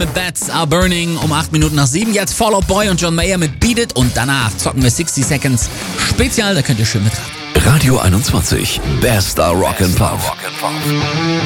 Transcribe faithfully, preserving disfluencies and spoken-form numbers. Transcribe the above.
mit Bats Are Burning um acht Minuten nach sieben. Jetzt Fall Out Boy und John Mayer mit Beat It und danach zocken wir sechzig Seconds Spezial, da könnt ihr schön mitraten. Radio einundzwanzig, Bester Rock and Pop.